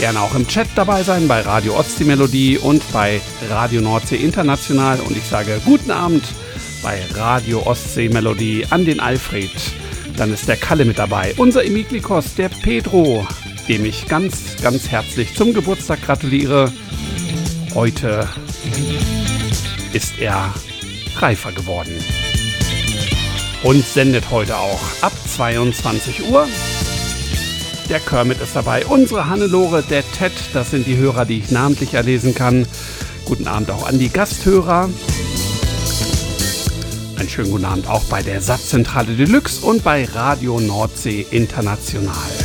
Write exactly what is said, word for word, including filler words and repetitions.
gerne auch im Chat dabei sein bei Radio Ostsee-Melodie und bei Radio Nordsee International. Und ich sage guten Abend bei Radio Ostsee-Melodie an den Alfred. Dann ist der Kalle mit dabei. Unser Emiklikos, der Pedro, dem ich ganz, ganz herzlich zum Geburtstag gratuliere. Heute ist er reifer geworden. Und sendet heute auch ab zweiundzwanzig Uhr. Der Kermit ist dabei, unsere Hannelore, der Ted, das sind die Hörer, die ich namentlich erlesen kann. Guten Abend auch an die Gasthörer. Einen schönen guten Abend auch bei der Satzzentrale Deluxe und bei Radio Nordsee International.